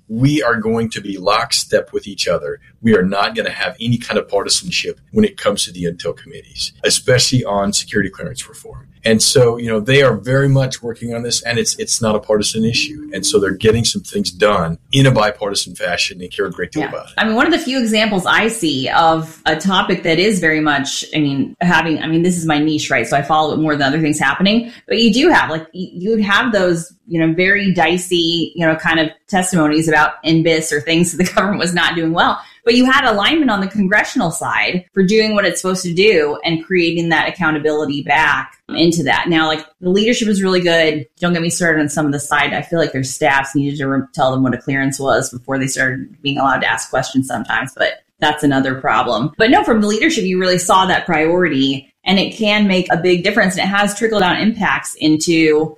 we are going to be lockstep with each other. We are not going to have any kind of partisanship when it comes to the intel committees, especially on security clearance reform. And so, they are very much working on this, and it's not a partisan issue. And so they're getting some things done in a bipartisan fashion. They care a great deal about it. I mean, one of the few examples I see of a topic that is very much, this is my niche, right? So I follow it more than other things happening. But you do have, you would have those, very dicey, kind of testimonies about NBIS or things that the government was not doing well. But you had alignment on the congressional side for doing what it's supposed to do and creating that accountability back into that. Now, the leadership is really good. Don't get me started on some of the side. I feel like their staffs needed to tell them what a clearance was before they started being allowed to ask questions sometimes. But that's another problem. But no, from the leadership, you really saw that priority, and it can make a big difference. And it has trickle-down impacts into...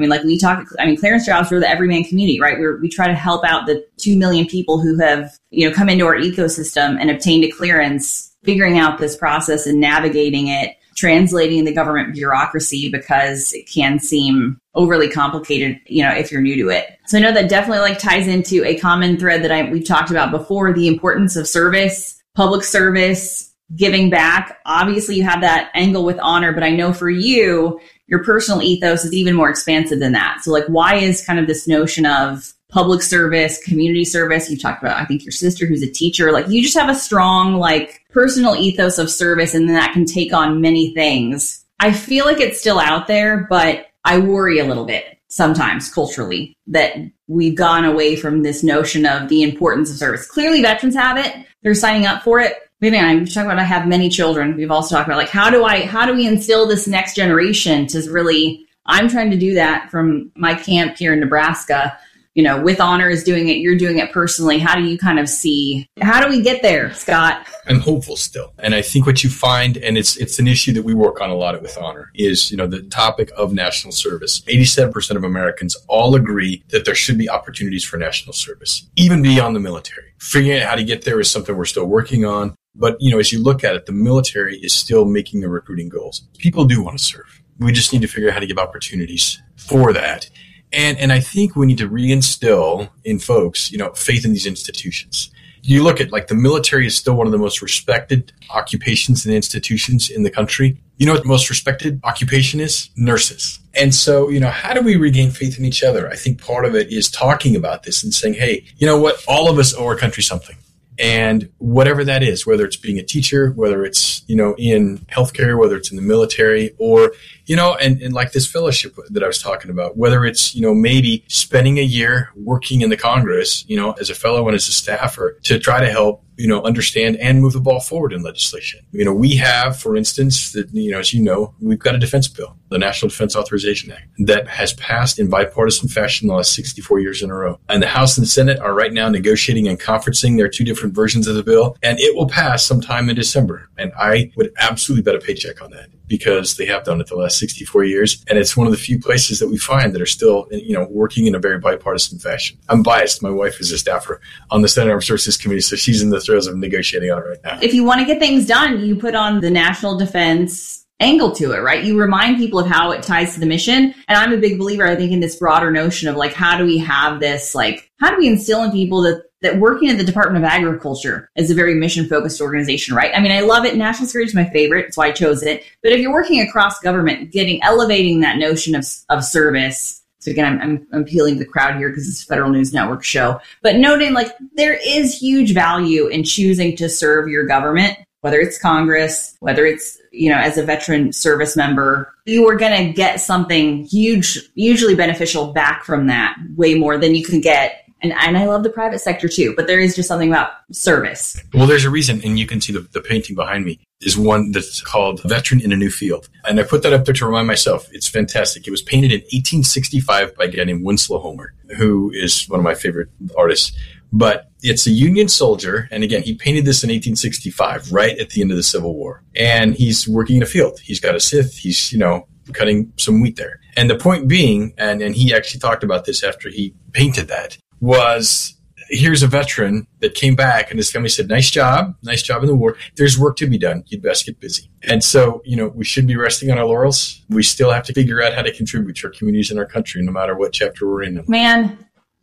clearance jobs for the everyman community, right? We try to help out the 2 million people who have, come into our ecosystem and obtained a clearance, figuring out this process and navigating it, translating the government bureaucracy because it can seem overly complicated, if you're new to it. So I know that definitely ties into a common thread that we've talked about before, the importance of service, public service, giving back. Obviously you have that angle with honor, but I know for you, your personal ethos is even more expansive than that. So why is kind of this notion of public service, community service? You talked about, I think, your sister who's a teacher. You just have a strong, personal ethos of service, and then that can take on many things. I feel like it's still out there, but I worry a little bit sometimes culturally that we've gone away from this notion of the importance of service. Clearly veterans have it. They're signing up for it. I'm talking about I have many children. We've also talked about how do we instill this next generation to really, I'm trying to do that from my camp here in Nebraska, with Honor is doing it, you're doing it personally. How do you kind of see, how do we get there, Scott? I'm hopeful still. And I think what you find, and it's an issue that we work on a lot with Honor, is, the topic of national service. 87% of Americans all agree that there should be opportunities for national service, even beyond the military. Figuring out how to get there is something we're still working on. But, as you look at it, the military is still making the recruiting goals. People do want to serve. We just need to figure out how to give opportunities for that. And I think we need to reinstill in folks, faith in these institutions. You look at the military is still one of the most respected occupations and institutions in the country. You know what the most respected occupation is? Nurses. And so, how do we regain faith in each other? I think part of it is talking about this and saying, hey, you know what? All of us owe our country something. And whatever that is, whether it's being a teacher, whether it's, in healthcare, whether it's in the military, or, and like this fellowship that I was talking about, whether it's, maybe spending a year working in the Congress, as a fellow and as a staffer to try to help, understand and move the ball forward in legislation. We have, for instance, that, as we've got a defense bill, the National Defense Authorization Act, that has passed in bipartisan fashion the last 64 years in a row. And the House and the Senate are right now negotiating and conferencing their two different versions of the bill, and it will pass sometime in December. And I would absolutely bet a paycheck on that, because they have done it the last 64 years. And it's one of the few places that we find that are still, working in a very bipartisan fashion. I'm biased. My wife is a staffer on the Senate Armed Services Committee, so she's in the throes of negotiating on it right now. If you want to get things done, you put on the national defense angle to it, right? You remind people of how it ties to the mission. And I'm a big believer, I think, in this broader notion of how do we have this, how do we instill in people that working at the Department of Agriculture is a very mission-focused organization, right? I love it. National security is my favorite. That's why I chose it. But if you're working across government, elevating that notion of service. So again, I'm appealing to the crowd here because it's a Federal News Network show. But noting there is huge value in choosing to serve your government, whether it's Congress, whether it's, as a veteran service member, you are going to get something hugely beneficial back from that, way more than you can get. And I love the private sector too, but there is just something about service. Well, there's a reason, and you can see the painting behind me is one that's called Veteran in a New Field. And I put that up there to remind myself. It's fantastic. It was painted in 1865 by a guy named Winslow Homer, who is one of my favorite artists. But it's a Union soldier. And again, he painted this in 1865, right at the end of the Civil War. And he's working in a field. He's got a scythe. He's, cutting some wheat there. And the point being, and he actually talked about this after he painted that, was here's a veteran that came back and his family said, nice job in the war. There's work to be done. You'd best get busy. And so, we shouldn't be resting on our laurels. We still have to figure out how to contribute to our communities and our country, no matter what chapter we're in. Man,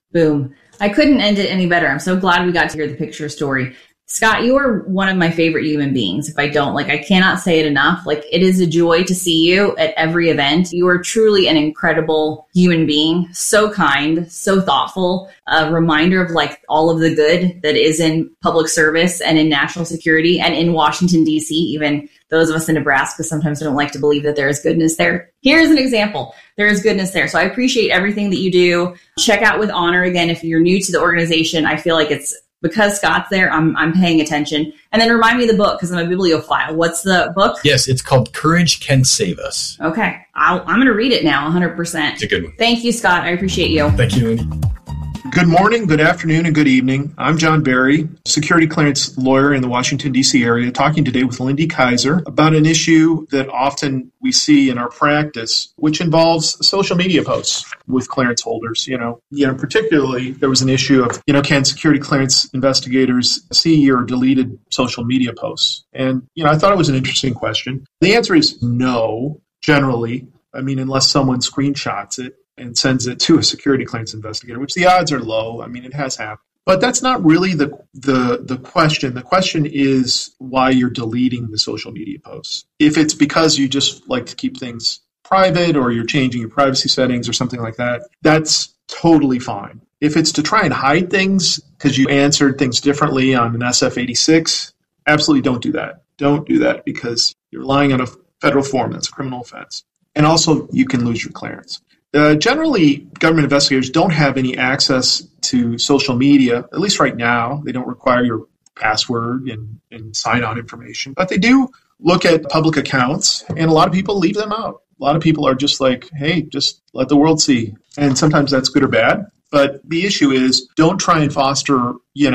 Boom. I couldn't end it any better. I'm so glad we got to hear the picture story. Scott, you are one of my favorite human beings. If I don't, I cannot say it enough. It is a joy to see you at every event. You are truly an incredible human being. So kind, so thoughtful. A reminder of all of the good that is in public service and in national security and in Washington, D.C., even those of us in Nebraska sometimes don't like to believe that there is goodness there. Here's an example. There is goodness there. So I appreciate everything that you do. Check out With Honor again. If you're new to the organization, I feel like it's because Scott's there, I'm paying attention. And then remind me of the book because I'm a bibliophile. What's the book? Yes, it's called Courage Can Save Us. Okay. I'm going to read it now, 100%. It's a good one. Thank you, Scott. I appreciate you. Thank you, Lindy. Good morning, good afternoon, and good evening. I'm John Barry, security clearance lawyer in the Washington, D.C. area, talking today with Lindy Kaiser about an issue that often we see in our practice, which involves social media posts with clearance holders. Particularly there was an issue of, can security clearance investigators see your deleted social media posts? And, I thought it was an interesting question. The answer is no, generally. Unless someone screenshots it and sends it to a security clearance investigator, which the odds are low. It has happened. But that's not really the question. The question is why you're deleting the social media posts. If it's because you just like to keep things private or you're changing your privacy settings or something like that, that's totally fine. If it's to try and hide things because you answered things differently on an SF-86, absolutely don't do that. Don't do that because you're relying on a federal form. That's a criminal offense. And also, you can lose your clearance. Generally, government investigators don't have any access to social media, at least right now. They don't require your password and sign-on information. But they do look at public accounts, and a lot of people leave them out. A lot of people are just like, hey, just let the world see. And sometimes that's good or bad. But the issue is don't try and foster,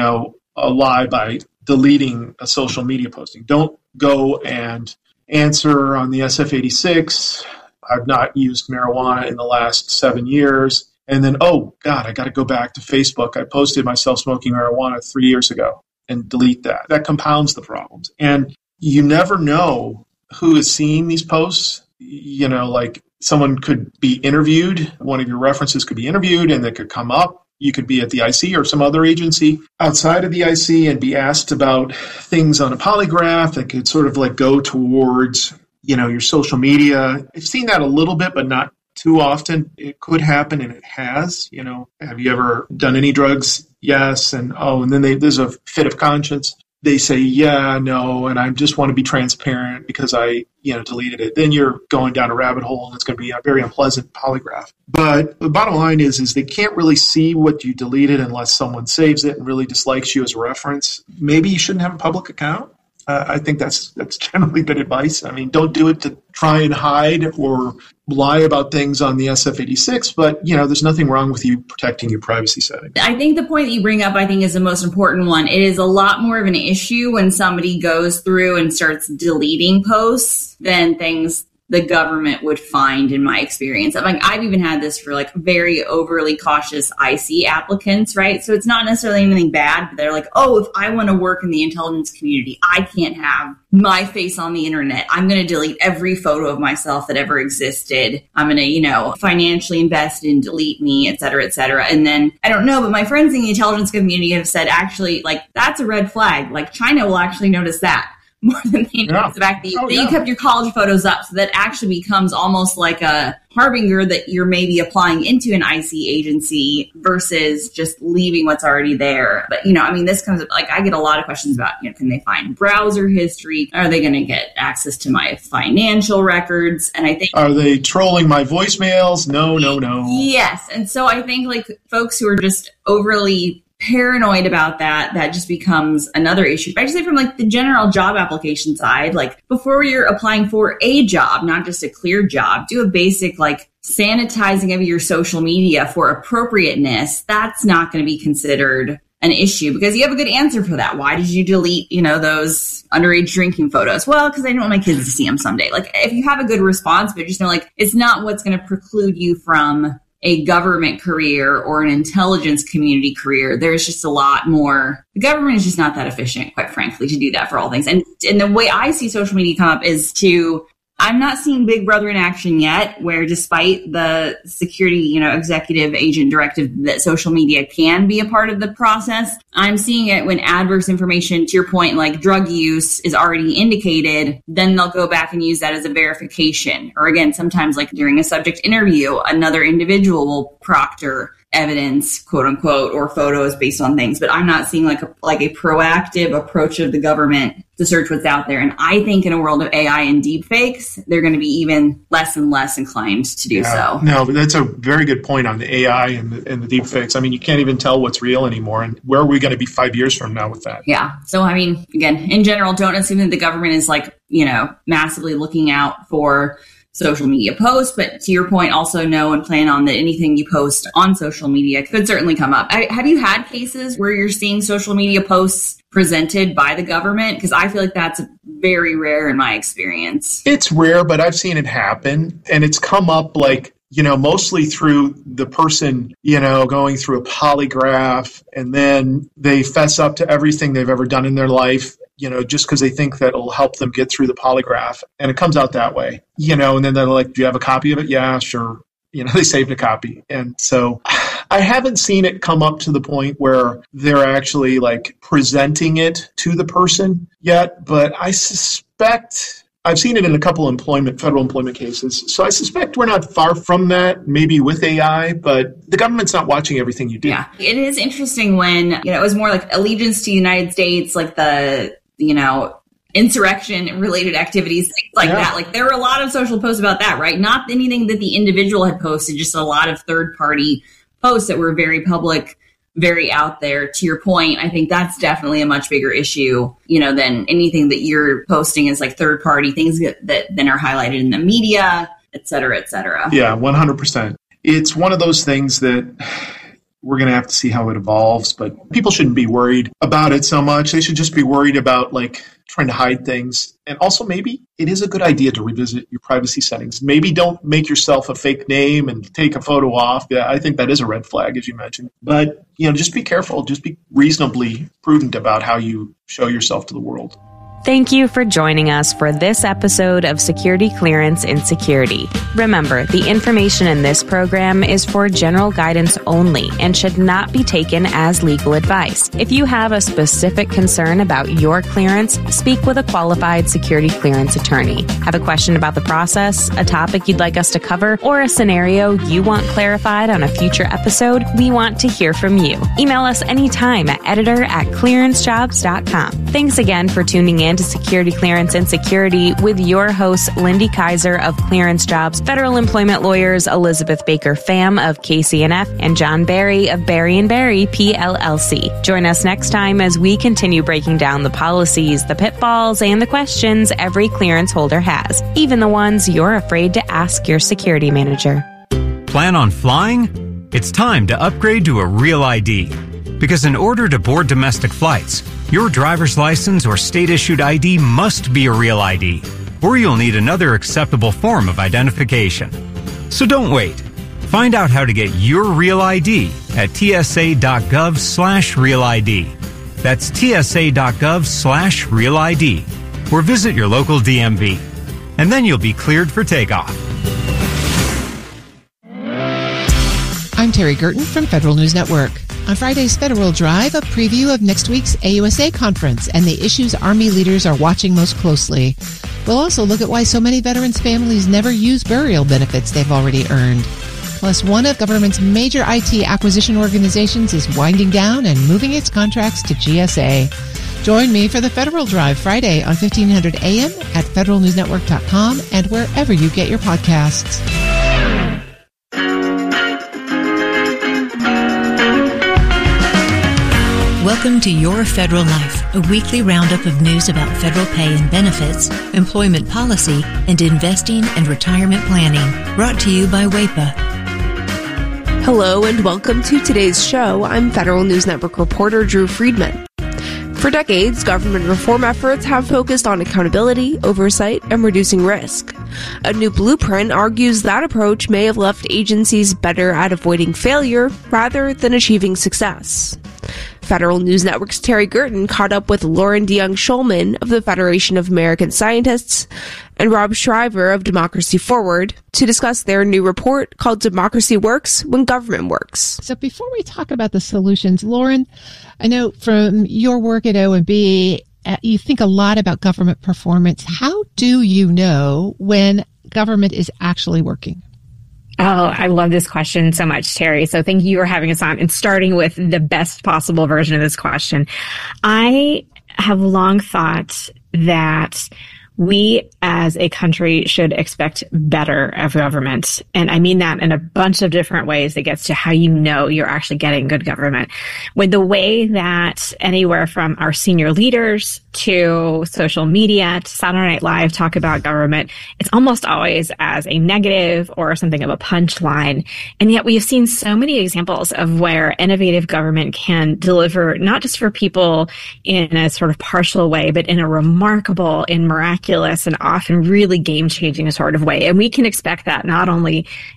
a lie by deleting a social media posting. Don't go and answer on the SF-86, I've not used marijuana in the last 7 years. And then, oh, God, I got to go back to Facebook. I posted myself smoking marijuana 3 years ago and delete that. That compounds the problems. And you never know who is seeing these posts. Someone could be interviewed. One of your references could be interviewed and that could come up. You could be at the IC or some other agency outside of the IC and be asked about things on a polygraph that could sort of go towards your social media. I've seen that a little bit, but not too often. It could happen, and it has. Have you ever done any drugs? Yes. And then there's a fit of conscience. They say, yeah, no, and I just want to be transparent because I, deleted it. Then you're going down a rabbit hole, and it's going to be a very unpleasant polygraph. But the bottom line is they can't really see what you deleted unless someone saves it and really dislikes you as a reference. Maybe you shouldn't have a public account. I think that's generally good advice. Don't do it to try and hide or lie about things on the SF-86, but, there's nothing wrong with you protecting your privacy settings. I think the point that you bring up, is the most important one. It is a lot more of an issue when somebody goes through and starts deleting posts than things the government would find, in my experience. I've even had this for very overly cautious IC applicants, right? So it's not necessarily anything bad, but they're like, oh, if I want to work in the intelligence community, I can't have my face on the internet. I'm going to delete every photo of myself that ever existed. I'm going to, financially invest in delete me, et cetera, et cetera. And then I don't know, but my friends in the intelligence community have said, actually, that's a red flag. China will actually notice that more than they notice the fact that you kept your college photos up. So that actually becomes almost like a harbinger that you're maybe applying into an IC agency versus just leaving what's already there. But, this comes up, I get a lot of questions about, can they find browser history? Are they going to get access to my financial records? And I think... Are they trolling my voicemails? No. Yes. And so I think folks who are just overly paranoid about that just becomes another issue. But I just say from the general job application side, before you're applying for a job, not just a clear job, do a basic sanitizing of your social media for appropriateness. That's not going to be considered an issue because you have a good answer for that. Why did you delete, those underage drinking photos? Well, because I didn't want my kids to see them someday. If you have a good response, but just know it's not what's going to preclude you from a government career or an intelligence community career. There's just a lot more. The government is just not that efficient, quite frankly, to do that for all things. And the way I see social media come up is I'm not seeing Big Brother in action yet, where despite the security, executive agent directive that social media can be a part of the process, I'm seeing it when adverse information, to your point, like drug use is already indicated, then they'll go back and use that as a verification. Or again, sometimes like during a subject interview, another individual will proctor evidence, quote unquote, or photos based on things. But I'm not seeing like a proactive approach of the government to search what's out there. And I think in a world of AI and deepfakes, they're going to be even less and less inclined to do so. No, but that's a very good point on the AI and the deepfakes. I mean, you can't even tell what's real anymore. And where are we going to be 5 years from now with that? Yeah. So, I mean, again, in general, don't assume that the government is massively looking out for social media posts, but to your point, also know and plan on that anything you post on social media could certainly come up. Have you had cases where you're seeing social media posts presented by the government? Because I feel like that's very rare in my experience. It's rare, but I've seen it happen, and it's come up mostly through the person, going through a polygraph, and then they fess up to everything they've ever done in their life, just because they think that it'll help them get through the polygraph. And it comes out that way, and then they're like, do you have a copy of it? Yeah, sure. They saved a copy. And so I haven't seen it come up to the point where they're actually presenting it to the person yet, but I suspect I've seen it in a couple federal employment cases. So I suspect we're not far from that, maybe with AI, but the government's not watching everything you do. Yeah. It is interesting when, it was more like allegiance to the United States, like the, insurrection related activities, things like that. Like there were a lot of social posts about that, right? Not anything that the individual had posted, just a lot of third party posts that were very public, very out there. To your point, I think that's definitely a much bigger issue, than anything that you're posting as like third party things that then are highlighted in the media, et cetera, et cetera. Yeah, 100%. It's one of those things that we're going to have to see how it evolves, but people shouldn't be worried about it so much. They should just be worried about trying to hide things. And also maybe it is a good idea to revisit your privacy settings. Maybe don't make yourself a fake name and take a photo off. Yeah, I think that is a red flag, as you mentioned. But, just be careful. Just be reasonably prudent about how you show yourself to the world. Thank you for joining us for this episode of Security Clearance in Security. Remember, the information in this program is for general guidance only and should not be taken as legal advice. If you have a specific concern about your clearance, speak with a qualified security clearance attorney. Have a question about the process, a topic you'd like us to cover, or a scenario you want clarified on a future episode? We want to hear from you. Email us anytime at editor@clearancejobs.com. Thanks again for tuning in to Security Clearance and Security with your hosts, Lindy Kaiser of Clearance Jobs, federal employment lawyers Elizabeth Baker Pham of KCNF, and John Barry of Barry & Barry PLLC. Join us next time as we continue breaking down the policies, the pitfalls, and the questions every clearance holder has, even the ones you're afraid to ask your security manager. Plan on flying? It's time to upgrade to a Real ID. Because in order to board domestic flights, your driver's license or state-issued ID must be a Real ID, or you'll need another acceptable form of identification. So don't wait. Find out how to get your Real ID at tsa.gov/Real ID. That's tsa.gov/Real ID, or visit your local DMV. And then you'll be cleared for takeoff. I'm Terry Gerton from Federal News Network. On Friday's Federal Drive, a preview of next week's AUSA conference and the issues Army leaders are watching most closely. We'll also look at why so many veterans' families never use burial benefits they've already earned. Plus, one of government's major IT acquisition organizations is winding down and moving its contracts to GSA. Join me for the Federal Drive Friday on 1500 AM at federalnewsnetwork.com and wherever you get your podcasts. Welcome to Your Federal Life, a weekly roundup of news about federal pay and benefits, employment policy, and investing and retirement planning. Brought to you by WAEPA. Hello and welcome to today's show. I'm Federal News Network reporter Drew Friedman. For decades, government reform efforts have focused on accountability, oversight, and reducing risk. A new blueprint argues that approach may have left agencies better at avoiding failure rather than achieving success. Federal News Network's Terry Gerton caught up with Lauren DeYoung-Schulman of the Federation of American Scientists and Rob Shriver of Democracy Forward to discuss their new report called Democracy Works When Government Works. So before we talk about the solutions, Lauren, I know from your work at OMB, you think a lot about government performance. How do you know when government is actually working? Oh, I love this question so much, Terry. So thank you for having us on and starting with the best possible version of this question. I have long thought that we as a country should expect better of government. And I mean that in a bunch of different ways that gets to how you know you're actually getting good government. With the way that anywhere from our senior leaders to social media to Saturday Night Live talk about government, it's almost always as a negative or something of a punchline. And yet we have seen so many examples of where innovative government can deliver not just for people in a sort of partial way, but in a remarkable and miraculous and often really game-changing sort of way. And we can expect that not only